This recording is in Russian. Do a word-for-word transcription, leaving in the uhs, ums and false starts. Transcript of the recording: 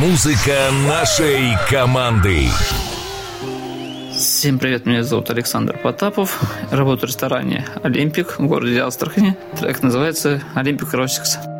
Музыка нашей команды. Всем привет, меня зовут Александр Потапов. Работаю в ресторане «Олимпик» в городе Астрахани. Трек называется «Olympic Classics».